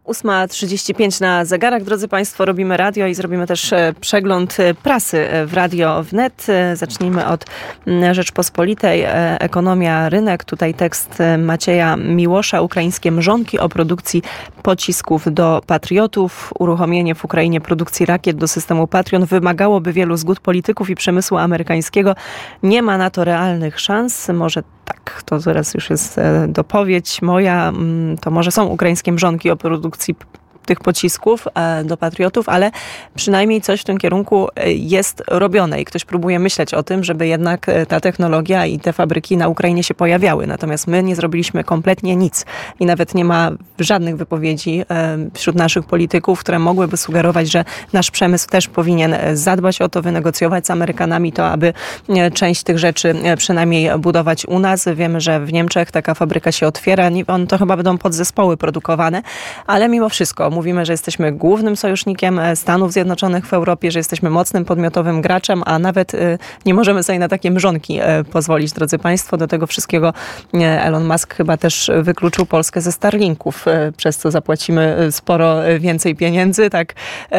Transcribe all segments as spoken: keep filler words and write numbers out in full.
ósma trzydzieści pięć na zegarach. Drodzy Państwo, robimy radio i zrobimy też przegląd prasy w Radio Wnet. Zacznijmy od Rzeczpospolitej. Ekonomia, rynek. Tutaj tekst Macieja Miłosza. Ukraińskie mrzonki o produkcji pocisków do Patriotów. Uruchomienie w Ukrainie produkcji rakiet do systemu Patriot wymagałoby wielu zgód polityków i przemysłu amerykańskiego. Nie ma na to realnych szans. Może tak, to zaraz już jest dopowiedź moja. To może są ukraińskie mrzonki o produkcji tych pocisków do Patriotów, ale przynajmniej coś w tym kierunku jest robione i ktoś próbuje myśleć o tym, żeby jednak ta technologia i te fabryki na Ukrainie się pojawiały. Natomiast my nie zrobiliśmy kompletnie nic i nawet nie ma żadnych wypowiedzi wśród naszych polityków, które mogłyby sugerować, że nasz przemysł też powinien zadbać o to, wynegocjować z Amerykanami to, aby część tych rzeczy przynajmniej budować u nas. Wiemy, że w Niemczech taka fabryka się otwiera. On to chyba będą podzespoły produkowane, ale mimo wszystko mówimy, że jesteśmy głównym sojusznikiem Stanów Zjednoczonych w Europie, że jesteśmy mocnym podmiotowym graczem, a nawet nie możemy sobie na takie mrzonki pozwolić, drodzy Państwo. Do tego wszystkiego Elon Musk chyba też wykluczył Polskę ze Starlinków, przez co zapłacimy sporo więcej pieniędzy. Tak,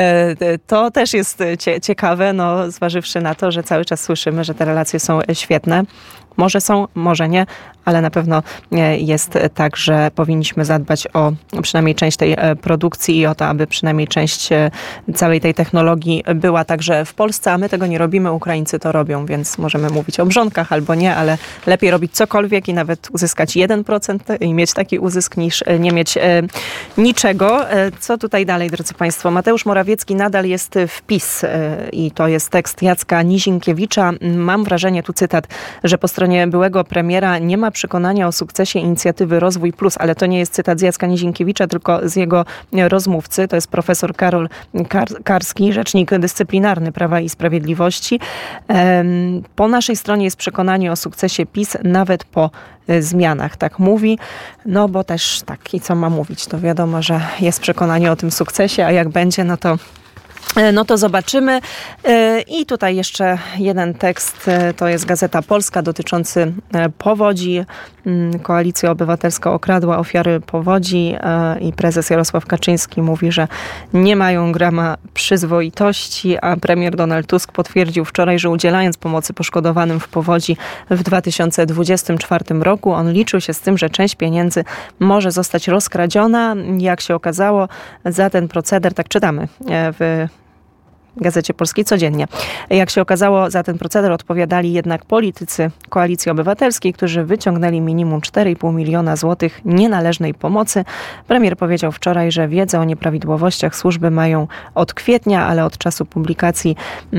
to też jest ciekawe, no, zważywszy na to, że cały czas słyszymy, że te relacje są świetne. Może są, może nie, ale na pewno jest tak, że powinniśmy zadbać o przynajmniej część tej produkcji i o to, aby przynajmniej część całej tej technologii była także w Polsce, a my tego nie robimy, Ukraińcy to robią, więc możemy mówić o mrzonkach albo nie, ale lepiej robić cokolwiek i nawet uzyskać jeden procent i mieć taki uzysk niż nie mieć niczego. Co tutaj dalej, drodzy Państwo? Mateusz Morawiecki nadal jest w PiS i to jest tekst Jacka Nizinkiewicza. Mam wrażenie, tu cytat, że po stronie byłego premiera nie ma przekonania o sukcesie inicjatywy Rozwój Plus, ale to nie jest cytat z Jacka Nizinkiewicza, tylko z jego rozmówcy. To jest profesor Karol Kar- Karski, rzecznik dyscyplinarny Prawa i Sprawiedliwości. Po naszej stronie jest przekonanie o sukcesie PiS nawet po zmianach, tak mówi. No bo też tak, i co ma mówić? To wiadomo, że jest przekonanie o tym sukcesie, a jak będzie, no to No to zobaczymy. I tutaj jeszcze jeden tekst, to jest Gazeta Polska dotyczący powodzi. Koalicja Obywatelska okradła ofiary powodzi i prezes Jarosław Kaczyński mówi, że nie mają grama przyzwoitości, a premier Donald Tusk potwierdził wczoraj, że udzielając pomocy poszkodowanym w powodzi w dwa tysiące dwudziestym czwartym roku, on liczył się z tym, że część pieniędzy może zostać rozkradziona. Jak się okazało, za ten proceder, tak czytamy w Gazecie Polskiej codziennie. Jak się okazało, za ten proceder odpowiadali jednak politycy Koalicji Obywatelskiej, którzy wyciągnęli minimum cztery i pół miliona złotych nienależnej pomocy. Premier powiedział wczoraj, że wiedzę o nieprawidłowościach służby mają od kwietnia, ale od czasu publikacji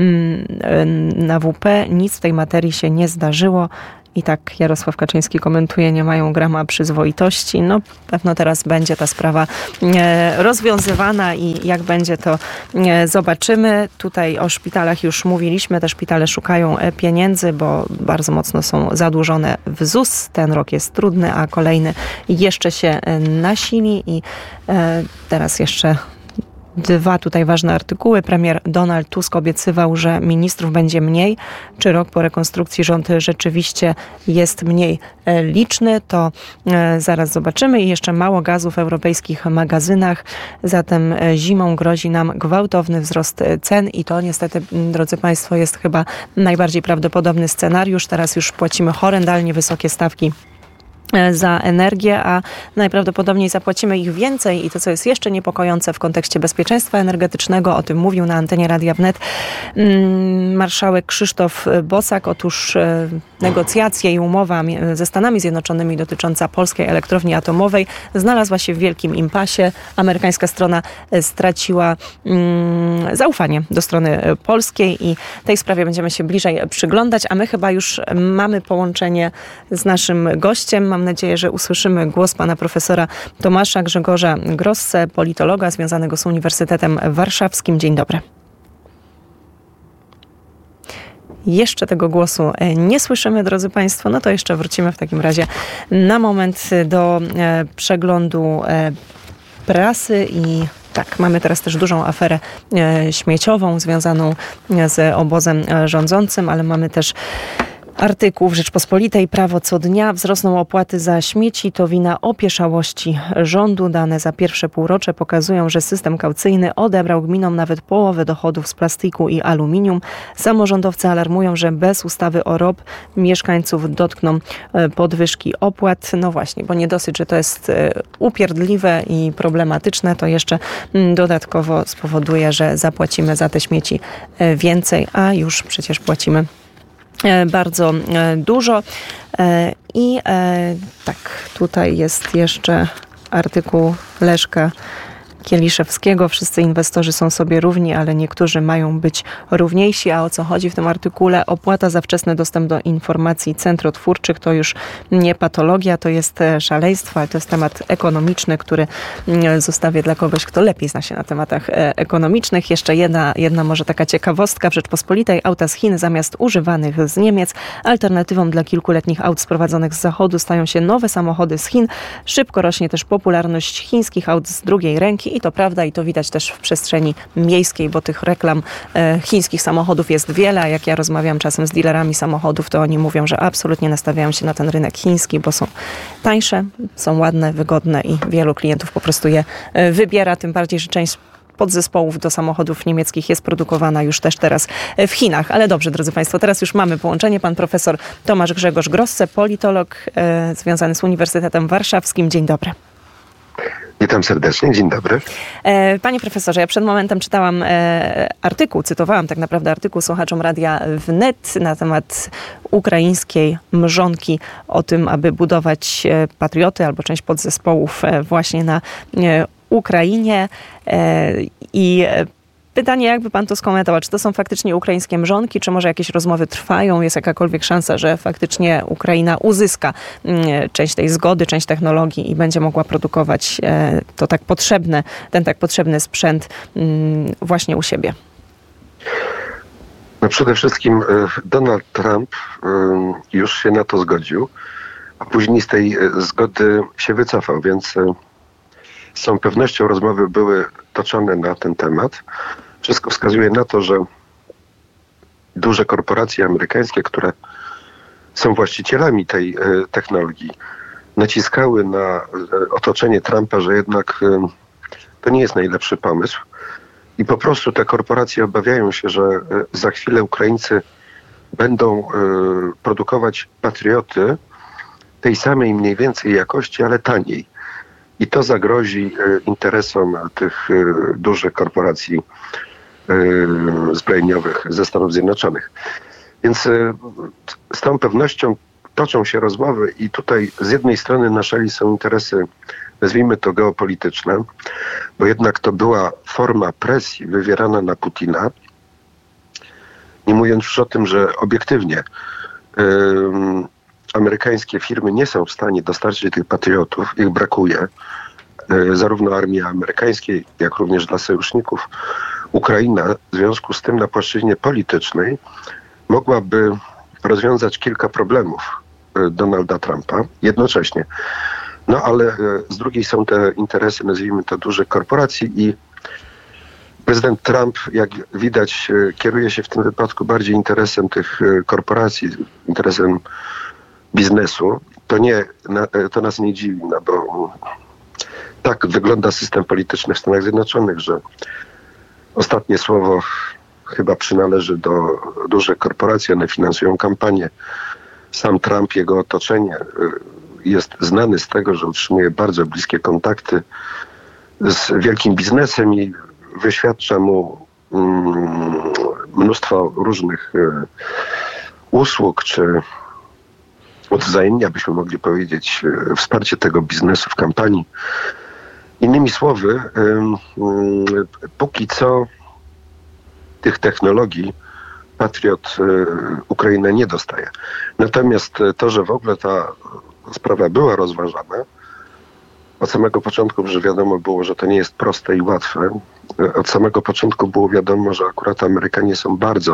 na W P nic w tej materii się nie zdarzyło. I tak Jarosław Kaczyński komentuje, nie mają grama przyzwoitości. No pewno teraz będzie ta sprawa rozwiązywana i jak będzie, to zobaczymy. Tutaj o szpitalach już mówiliśmy. Te szpitale szukają pieniędzy, bo bardzo mocno są zadłużone w Z U S. Ten rok jest trudny, a kolejny jeszcze się nasili i teraz jeszcze dwa tutaj ważne artykuły. Premier Donald Tusk obiecywał, że ministrów będzie mniej. Czy rok po rekonstrukcji rząd rzeczywiście jest mniej liczny? To zaraz zobaczymy. I jeszcze mało gazu w europejskich magazynach. Zatem zimą grozi nam gwałtowny wzrost cen i to niestety, drodzy Państwo, jest chyba najbardziej prawdopodobny scenariusz. Teraz już płacimy horrendalnie wysokie stawki za energię, a najprawdopodobniej zapłacimy ich więcej i to, co jest jeszcze niepokojące w kontekście bezpieczeństwa energetycznego, o tym mówił na antenie Radia Wnet marszałek Krzysztof Bosak. Otóż negocjacje i umowa ze Stanami Zjednoczonymi dotycząca polskiej elektrowni atomowej znalazła się w wielkim impasie. Amerykańska strona straciła mm, zaufanie do strony polskiej i tej sprawie będziemy się bliżej przyglądać, a my chyba już mamy połączenie z naszym gościem. Mam nadzieję, że usłyszymy głos pana profesora Tomasza Grzegorza Grosse, politologa związanego z Uniwersytetem Warszawskim. Dzień dobry. Jeszcze tego głosu nie słyszymy, drodzy Państwo. No to jeszcze wrócimy w takim razie na moment do przeglądu prasy i tak, mamy teraz też dużą aferę śmieciową związaną z obozem rządzącym, ale mamy też Artykuł w Rzeczpospolitej. Prawo co dnia. Wzrosną opłaty za śmieci. To wina opieszałości rządu. Dane za pierwsze półrocze pokazują, że system kaucyjny odebrał gminom nawet połowę dochodów z plastiku i aluminium. Samorządowcy alarmują, że bez ustawy o R O P mieszkańców dotkną podwyżki opłat. No właśnie, bo nie dosyć, że to jest upierdliwe i problematyczne, to jeszcze dodatkowo spowoduje, że zapłacimy za te śmieci więcej, a już przecież płacimy bardzo dużo. I tak, tutaj jest jeszcze artykuł Leszka Kieliszewskiego. Wszyscy inwestorzy są sobie równi, ale niektórzy mają być równiejsi. A o co chodzi w tym artykule? Opłata za wczesny dostęp do informacji centrotwórczych to już nie patologia, to jest szaleństwo, ale to jest temat ekonomiczny, który zostawię dla kogoś, kto lepiej zna się na tematach ekonomicznych. Jeszcze jedna, jedna może taka ciekawostka. W Rzeczpospolitej auta z Chin zamiast używanych z Niemiec. Alternatywą dla kilkuletnich aut sprowadzonych z zachodu stają się nowe samochody z Chin. Szybko rośnie też popularność chińskich aut z drugiej ręki. I to prawda, i to widać też w przestrzeni miejskiej, bo tych reklam e, chińskich samochodów jest wiele, a jak ja rozmawiam czasem z dealerami samochodów, to oni mówią, że absolutnie nastawiają się na ten rynek chiński, bo są tańsze, są ładne, wygodne i wielu klientów po prostu je e, wybiera, tym bardziej, że część podzespołów do samochodów niemieckich jest produkowana już też teraz w Chinach. Ale dobrze, drodzy Państwo, teraz już mamy połączenie. Pan profesor Tomasz Grzegorz Grosse, politolog e, związany z Uniwersytetem Warszawskim. Dzień dobry. Witam serdecznie, dzień dobry. Panie profesorze, ja przed momentem czytałam artykuł, cytowałam tak naprawdę artykuł słuchaczom Radia Wnet na temat ukraińskiej mrzonki, o tym, aby budować patrioty albo część podzespołów właśnie na Ukrainie. I pytanie, jakby pan to skomentował, czy to są faktycznie ukraińskie mrzonki, czy może jakieś rozmowy trwają, jest jakakolwiek szansa, że faktycznie Ukraina uzyska część tej zgody, część technologii i będzie mogła produkować to tak potrzebne, ten tak potrzebny sprzęt właśnie u siebie? No przede wszystkim Donald Trump już się na to zgodził, a później z tej zgody się wycofał, więc z całą pewnością rozmowy były toczone na ten temat. Wszystko wskazuje na to, że duże korporacje amerykańskie, które są właścicielami tej technologii, naciskały na otoczenie Trumpa, że jednak to nie jest najlepszy pomysł. I po prostu te korporacje obawiają się, że za chwilę Ukraińcy będą produkować patrioty tej samej mniej więcej jakości, ale taniej. I to zagrozi interesom tych dużych korporacji zbrojeniowych ze Stanów Zjednoczonych. Więc z całą pewnością toczą się rozmowy i tutaj z jednej strony na szali są interesy, nazwijmy to geopolityczne, bo jednak to była forma presji wywierana na Putina, nie mówiąc już o tym, że obiektywnie yy, amerykańskie firmy nie są w stanie dostarczyć tych patriotów, ich brakuje, zarówno armii amerykańskiej, jak również dla sojuszników. Ukraina w związku z tym na płaszczyźnie politycznej mogłaby rozwiązać kilka problemów Donalda Trumpa jednocześnie. No ale z drugiej są te interesy, nazwijmy to, dużych korporacji i prezydent Trump, jak widać, kieruje się w tym wypadku bardziej interesem tych korporacji, interesem biznesu. To nie, to nas nie dziwi, no bo tak wygląda system polityczny w Stanach Zjednoczonych, że ostatnie słowo chyba przynależy do dużych korporacji, one finansują kampanię. Sam Trump, jego otoczenie jest znany z tego, że utrzymuje bardzo bliskie kontakty z wielkim biznesem i wyświadcza mu mnóstwo różnych usług, czy odwzajemnia, byśmy mogli powiedzieć, wsparcie tego biznesu w kampanii. Innymi słowy, póki co tych technologii Patriot Ukraina nie dostaje. Natomiast to, że w ogóle ta sprawa była rozważana, od samego początku, że wiadomo było, że to nie jest proste i łatwe. Od samego początku było wiadomo, że akurat Amerykanie są bardzo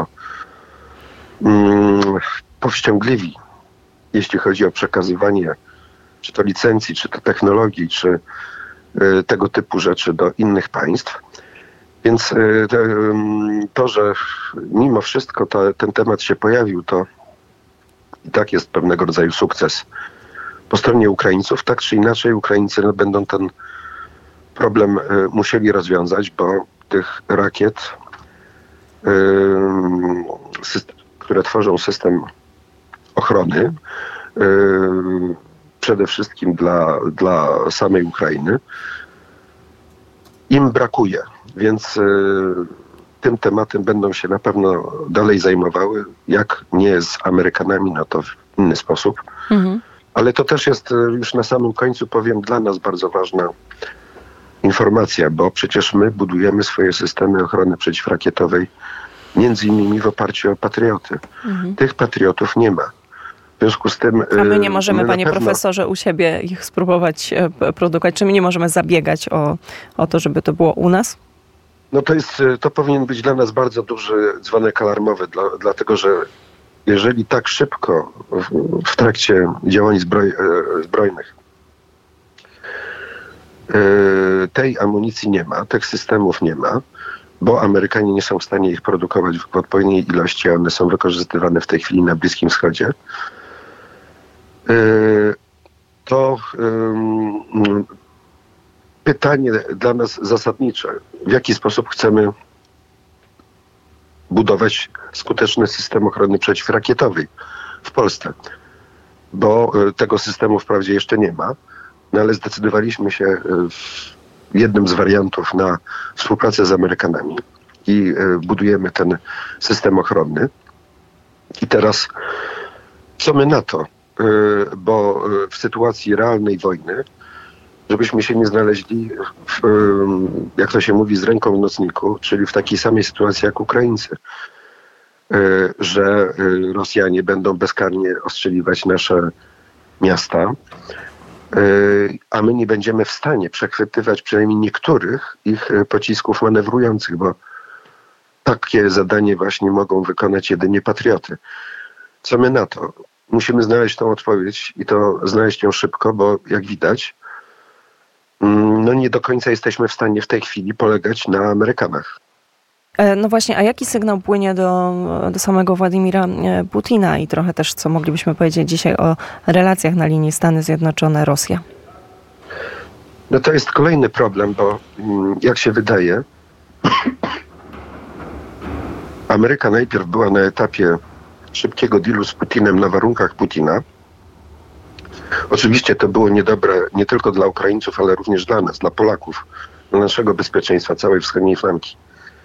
mm, powściągliwi, jeśli chodzi o przekazywanie czy to licencji, czy to technologii, czy y, tego typu rzeczy do innych państw. Więc y, te, y, to, że mimo wszystko ta, ten temat się pojawił, to i tak jest pewnego rodzaju sukces po stronie Ukraińców. Tak czy inaczej Ukraińcy no, będą ten problem y, musieli rozwiązać, bo tych rakiet, y, system, które tworzą system ochrony, y, przede wszystkim dla, dla samej Ukrainy, im brakuje, więc y, tym tematem będą się na pewno dalej zajmowały. Jak nie z Amerykanami, no to w inny sposób. Mhm. Ale to też jest, już na samym końcu powiem, dla nas bardzo ważna informacja, bo przecież my budujemy swoje systemy ochrony przeciwrakietowej między innymi w oparciu o patrioty. Mhm. Tych patriotów nie ma. W związku z tym... A my nie możemy, my panie pewno... profesorze, u siebie ich spróbować produkować? Czy my nie możemy zabiegać o, o to, żeby to było u nas? No to jest, to powinien być dla nas bardzo duży dzwonek alarmowy, dla, dlatego że jeżeli tak szybko w, w trakcie działań zbroj, zbrojnych tej amunicji nie ma, tych systemów nie ma, bo Amerykanie nie są w stanie ich produkować w odpowiedniej ilości, a one są wykorzystywane w tej chwili na Bliskim Wschodzie, to pytanie dla nas zasadnicze, w jaki sposób chcemy budować skuteczny system ochrony przeciwrakietowej w Polsce, bo tego systemu wprawdzie jeszcze nie ma, no ale zdecydowaliśmy się w jednym z wariantów na współpracę z Amerykanami i budujemy ten system ochronny. I teraz co my na to? Bo w sytuacji realnej wojny, żebyśmy się nie znaleźli, w, jak to się mówi, z ręką w nocniku, czyli w takiej samej sytuacji jak Ukraińcy, że Rosjanie będą bezkarnie ostrzeliwać nasze miasta, a my nie będziemy w stanie przechwytywać przynajmniej niektórych ich pocisków manewrujących, bo takie zadanie właśnie mogą wykonać jedynie patrioty. Co my na to? Musimy znaleźć tą odpowiedź i to znaleźć ją szybko, bo jak widać, no nie do końca jesteśmy w stanie w tej chwili polegać na Amerykanach. No właśnie, a jaki sygnał płynie do, do samego Władimira Putina i trochę też, co moglibyśmy powiedzieć dzisiaj o relacjach na linii Stany Zjednoczone-Rosja? No to jest kolejny problem, bo jak się wydaje, Ameryka najpierw była na etapie szybkiego dealu z Putinem na warunkach Putina. Oczywiście to było niedobre nie tylko dla Ukraińców, ale również dla nas, dla Polaków, dla naszego bezpieczeństwa, całej wschodniej flanki.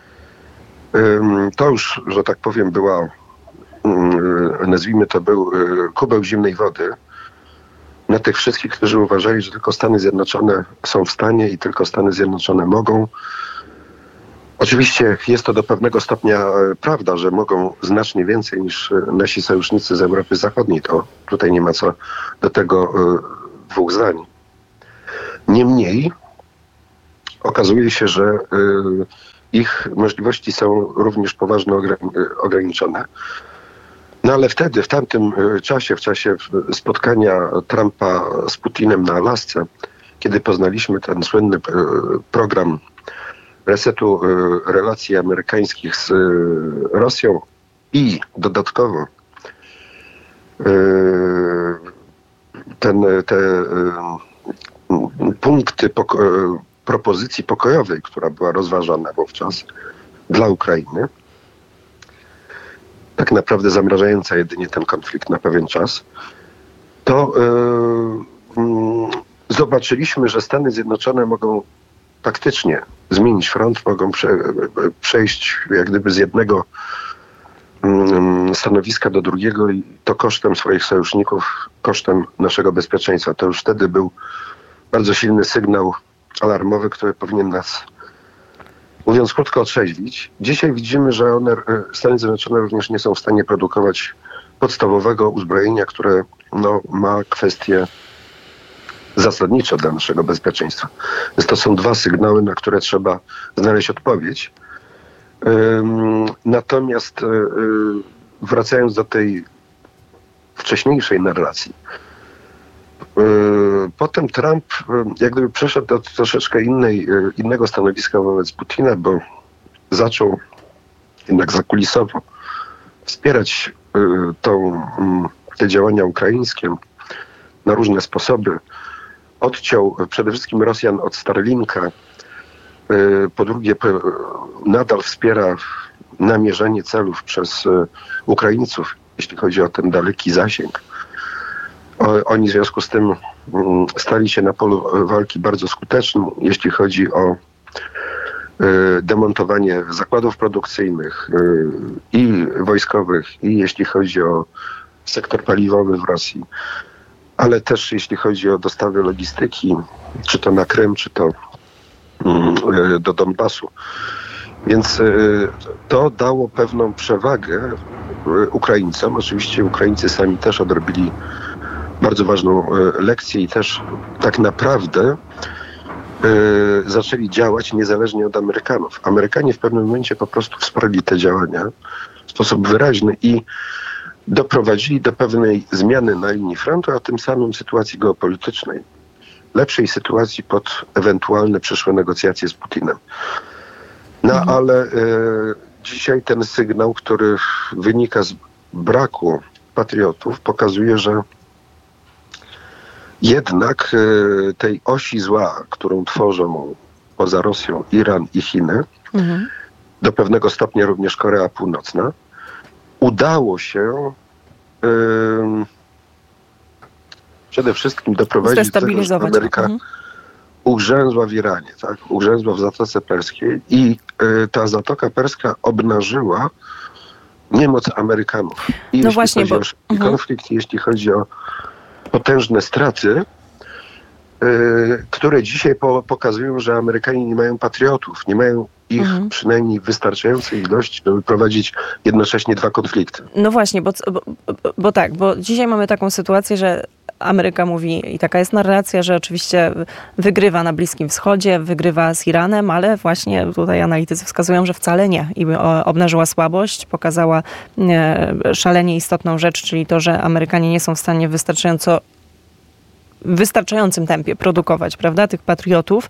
To już, że tak powiem, była, nazwijmy to, był kubeł zimnej wody na tych wszystkich, którzy uważali, że tylko Stany Zjednoczone są w stanie i tylko Stany Zjednoczone mogą. Oczywiście jest to do pewnego stopnia prawda, że mogą znacznie więcej niż nasi sojusznicy z Europy Zachodniej. To tutaj nie ma co do tego dwóch zdań. Niemniej okazuje się, że ich możliwości są również poważnie ograniczone. No ale wtedy, w tamtym czasie, w czasie spotkania Trumpa z Putinem na Alasce, kiedy poznaliśmy ten słynny program resetu relacji amerykańskich z Rosją i dodatkowo ten, te punkty poko- propozycji pokojowej, która była rozważana wówczas dla Ukrainy, tak naprawdę zamrażająca jedynie ten konflikt na pewien czas, to yy, yy, zobaczyliśmy, że Stany Zjednoczone mogą taktycznie zmienić front, mogą prze, przejść jak gdyby z jednego yy, stanowiska do drugiego i to kosztem swoich sojuszników, kosztem naszego bezpieczeństwa. To już wtedy był bardzo silny sygnał alarmowy, który powinien nas, mówiąc krótko, otrzeźwić. Dzisiaj widzimy, że one, Stany Zjednoczone również nie są w stanie produkować podstawowego uzbrojenia, które no, ma kwestie zasadnicze dla naszego bezpieczeństwa. Więc to są dwa sygnały, na które trzeba znaleźć odpowiedź. Ym, natomiast yy, wracając do tej wcześniejszej narracji, potem Trump jak gdyby przeszedł do troszeczkę innej, innego stanowiska wobec Putina, bo zaczął jednak zakulisowo wspierać tą te działania ukraińskie na różne sposoby. Odciął przede wszystkim Rosjan od Starlinka. Po drugie, nadal wspiera namierzenie celów przez Ukraińców, jeśli chodzi o ten daleki zasięg. Oni w związku z tym stali się na polu walki bardzo skutecznym, jeśli chodzi o demontowanie zakładów produkcyjnych i wojskowych, i jeśli chodzi o sektor paliwowy w Rosji, ale też jeśli chodzi o dostawy logistyki, czy to na Krym, czy to do Donbasu. Więc to dało pewną przewagę Ukraińcom. Oczywiście Ukraińcy sami też odrobili bardzo ważną lekcję i też tak naprawdę zaczęli działać niezależnie od Amerykanów. Amerykanie w pewnym momencie po prostu wsparli te działania w sposób wyraźny i doprowadzili do pewnej zmiany na linii frontu, a tym samym sytuacji geopolitycznej. Lepszej sytuacji pod ewentualne przyszłe negocjacje z Putinem. No mhm. ale y, dzisiaj ten sygnał, który wynika z braku patriotów, pokazuje, że jednak y, tej osi zła, którą tworzą poza Rosją Iran i Chiny, mhm. do pewnego stopnia również Korea Północna, udało się y, przede wszystkim doprowadzić do tego, że Ameryka mhm. ugrzęzła w Iranie, tak? Ugrzęzła w Zatoce Perskiej i y, ta Zatoka Perska obnażyła niemoc Amerykanów. I no jeśli właśnie, chodzi bo... o szybki mhm. konflikt, jeśli chodzi o potężne straty, y, które dzisiaj po, pokazują, że Amerykanie nie mają patriotów, nie mają ich mhm. przynajmniej wystarczającej ilości, żeby prowadzić jednocześnie dwa konflikty. No właśnie, bo, bo, bo tak, bo dzisiaj mamy taką sytuację, że Ameryka mówi, i taka jest narracja, że oczywiście wygrywa na Bliskim Wschodzie, wygrywa z Iranem, ale właśnie tutaj analitycy wskazują, że wcale nie. I obnażyła słabość, pokazała szalenie istotną rzecz, czyli to, że Amerykanie nie są w stanie wystarczająco w wystarczającym tempie produkować, prawda, tych patriotów.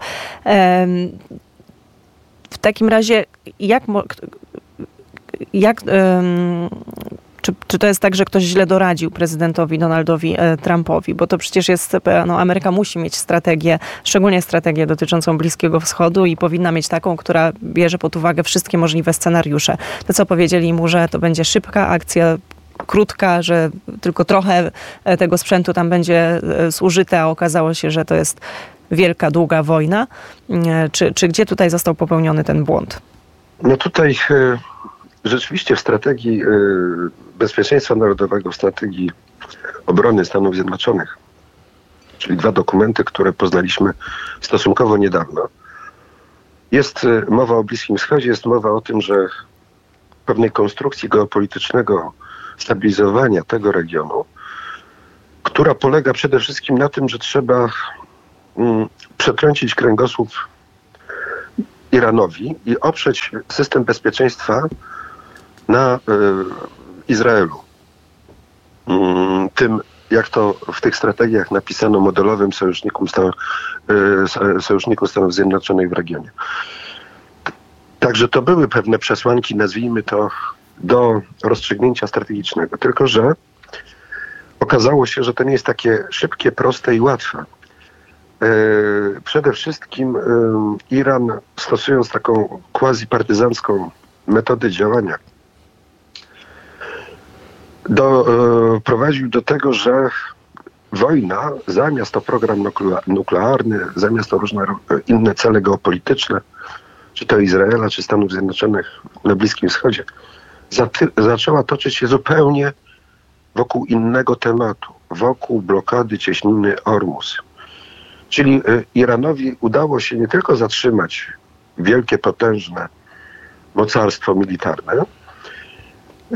W takim razie, jak... jak Czy, czy to jest tak, że ktoś źle doradził prezydentowi Donaldowi e, Trumpowi? Bo to przecież jest, no Ameryka musi mieć strategię, szczególnie strategię dotyczącą Bliskiego Wschodu i powinna mieć taką, która bierze pod uwagę wszystkie możliwe scenariusze. To co powiedzieli mu, że to będzie szybka akcja, krótka, że tylko trochę tego sprzętu tam będzie zużyte, a okazało się, że to jest wielka, długa wojna. Czy, czy gdzie tutaj został popełniony ten błąd? No tutaj... Rzeczywiście w strategii bezpieczeństwa narodowego, w strategii obrony Stanów Zjednoczonych, czyli dwa dokumenty, które poznaliśmy stosunkowo niedawno, jest mowa o Bliskim Wschodzie, jest mowa o tym, że pewnej konstrukcji geopolitycznego stabilizowania tego regionu, która polega przede wszystkim na tym, że trzeba mm, przetrącić kręgosłup Iranowi i oprzeć system bezpieczeństwa na y, Izraelu. Mm, tym, jak to w tych strategiach napisano, modelowym sojusznikom Stan, y, sojuszniku Stanów Zjednoczonych w regionie. Także to były pewne przesłanki, nazwijmy to, do rozstrzygnięcia strategicznego. Tylko że okazało się, że to nie jest takie szybkie, proste i łatwe. Y, przede wszystkim y, Iran, stosując taką quasi-partyzancką metodę działania, Do, e, prowadził do tego, że wojna, zamiast to program nuklearny, zamiast to różne inne cele geopolityczne, czy to Izraela, czy Stanów Zjednoczonych na Bliskim Wschodzie, zaty, zaczęła toczyć się zupełnie wokół innego tematu, wokół blokady cieśniny Ormus. Czyli e, Iranowi udało się nie tylko zatrzymać wielkie, potężne mocarstwo militarne, e,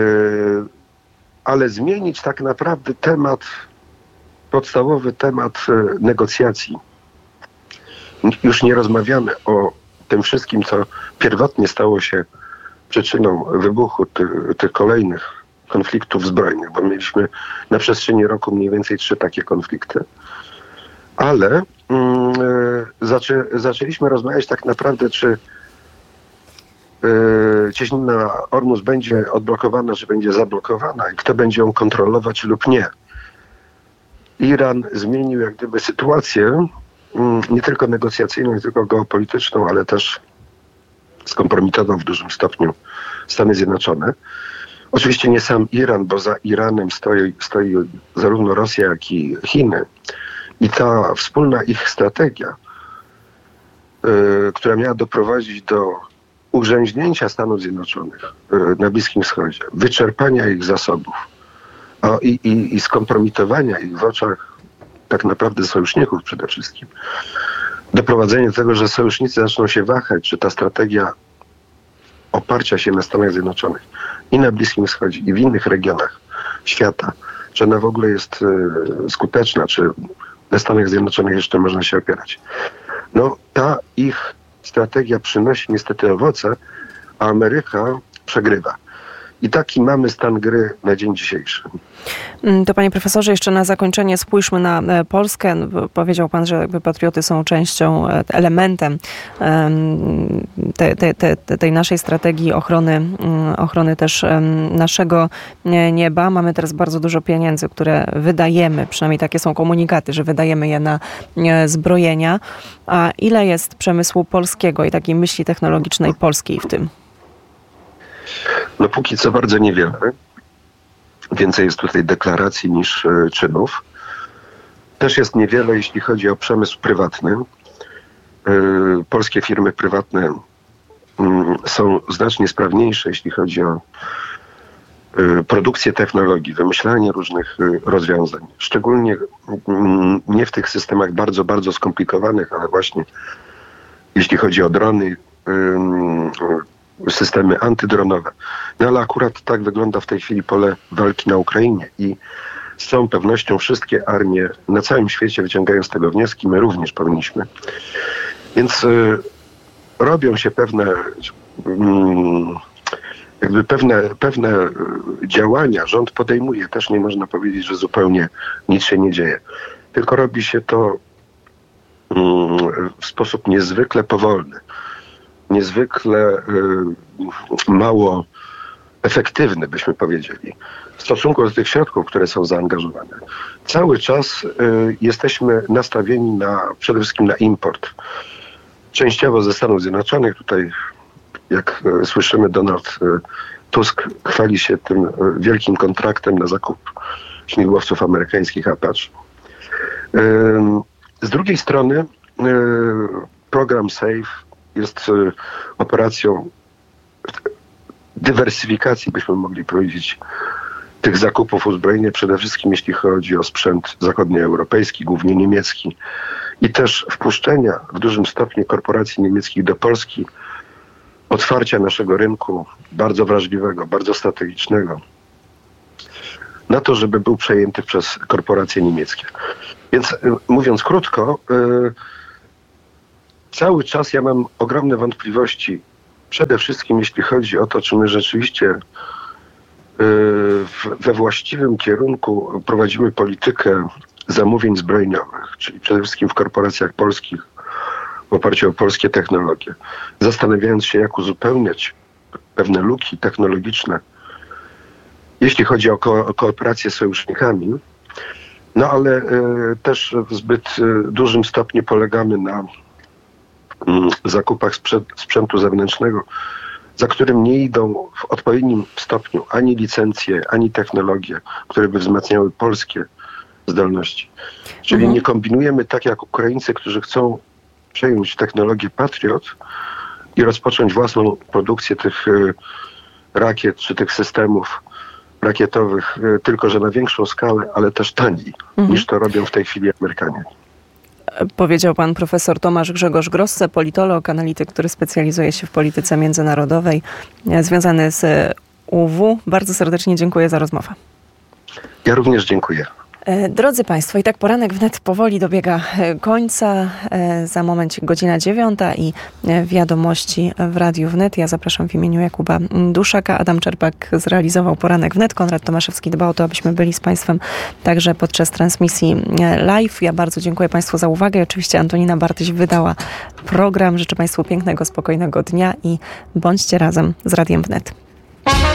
ale zmienić tak naprawdę temat, podstawowy temat negocjacji. Już nie rozmawiamy o tym wszystkim, co pierwotnie stało się przyczyną wybuchu ty, tych kolejnych konfliktów zbrojnych, bo mieliśmy na przestrzeni roku mniej więcej trzy takie konflikty. Ale mm, zaczę, zaczęliśmy rozmawiać tak naprawdę, czy y, cieśnina Ormus będzie odblokowana, czy będzie zablokowana i kto będzie ją kontrolować lub nie. Iran zmienił jak gdyby sytuację nie tylko negocjacyjną, nie tylko geopolityczną, ale też skompromitował w dużym stopniu Stany Zjednoczone. Oczywiście nie sam Iran, bo za Iranem stoi, stoi zarówno Rosja, jak i Chiny. I ta wspólna ich strategia, yy, która miała doprowadzić do ugrzęźnięcia Stanów Zjednoczonych yy, na Bliskim Wschodzie, wyczerpania ich zasobów a, i, i, i skompromitowania ich w oczach tak naprawdę sojuszników przede wszystkim, doprowadzenie do tego, że sojusznicy zaczną się wahać, czy ta strategia oparcia się na Stanach Zjednoczonych i na Bliskim Wschodzie, i w innych regionach świata, czy ona w ogóle jest y, skuteczna, czy na Stanach Zjednoczonych jeszcze można się opierać. No, ta ich strategia przynosi niestety owoce, a Ameryka przegrywa. I taki mamy stan gry na dzień dzisiejszy. To panie profesorze, jeszcze na zakończenie spójrzmy na Polskę. Powiedział pan, że jakby patrioty są częścią, elementem te, te, te, tej naszej strategii ochrony, ochrony też naszego nieba. Mamy teraz bardzo dużo pieniędzy, które wydajemy, przynajmniej takie są komunikaty, że wydajemy je na zbrojenia. A ile jest przemysłu polskiego i takiej myśli technologicznej polskiej w tym? No póki co bardzo niewiele. Więcej jest tutaj deklaracji niż y, czynów. Też jest niewiele, jeśli chodzi o przemysł prywatny. Y, polskie firmy prywatne y, są znacznie sprawniejsze, jeśli chodzi o y, produkcję technologii, wymyślanie różnych y, rozwiązań. Szczególnie y, nie w tych systemach bardzo, bardzo skomplikowanych, ale właśnie jeśli chodzi o drony, y, y, systemy antydronowe. No ale akurat tak wygląda w tej chwili pole walki na Ukrainie i z całą pewnością wszystkie armie na całym świecie wyciągają z tego wnioski, my również powinniśmy. Więc y, robią się pewne y, jakby pewne, pewne działania, rząd podejmuje, też nie można powiedzieć, że zupełnie nic się nie dzieje. Tylko robi się to y, w sposób niezwykle powolny. Niezwykle y, mało efektywny, byśmy powiedzieli, w stosunku do tych środków, które są zaangażowane. Cały czas y, jesteśmy nastawieni na, przede wszystkim na import. Częściowo ze Stanów Zjednoczonych. Tutaj, jak y, słyszymy, Donald y, Tusk chwali się tym y, wielkim kontraktem na zakup śmigłowców amerykańskich Apache. Y, z drugiej strony y, program SAFE jest y, operacją dywersyfikacji, byśmy mogli powiedzieć, tych zakupów uzbrojenia, przede wszystkim jeśli chodzi o sprzęt zachodnioeuropejski, głównie niemiecki, i też wpuszczenia w dużym stopniu korporacji niemieckich do Polski, otwarcia naszego rynku bardzo wrażliwego, bardzo strategicznego, na to, żeby był przejęty przez korporacje niemieckie. Więc y, mówiąc krótko, y, cały czas ja mam ogromne wątpliwości, przede wszystkim jeśli chodzi o to, czy my rzeczywiście we właściwym kierunku prowadzimy politykę zamówień zbrojeniowych, czyli przede wszystkim w korporacjach polskich w oparciu o polskie technologie, zastanawiając się, jak uzupełniać pewne luki technologiczne, jeśli chodzi o, ko- o kooperację z sojusznikami, no ale y, też w zbyt y, dużym stopniu polegamy na zakupach sprzętu zewnętrznego, za którym nie idą w odpowiednim stopniu ani licencje, ani technologie, które by wzmacniały polskie zdolności. Czyli mhm. nie kombinujemy tak jak Ukraińcy, którzy chcą przejąć technologię Patriot i rozpocząć własną produkcję tych rakiet czy tych systemów rakietowych, tylko że na większą skalę, ale też taniej, mhm. niż to robią w tej chwili Amerykanie. Powiedział pan profesor Tomasz Grzegorz Grosse, politolog, analityk, który specjalizuje się w polityce międzynarodowej, związany z U W. Bardzo serdecznie dziękuję za rozmowę. Ja również dziękuję. Drodzy Państwo, i tak poranek wnet powoli dobiega końca. Za moment godzina dziewiąta i wiadomości w Radiu Wnet. Ja zapraszam w imieniu Jakuba Duszaka. Adam Czerpak zrealizował poranek wnet. Konrad Tomaszewski dbał o to, abyśmy byli z Państwem także podczas transmisji live. Ja bardzo dziękuję Państwu za uwagę. I oczywiście Antonina Bartyś wydała program. Życzę Państwu pięknego, spokojnego dnia i bądźcie razem z Radiem Wnet.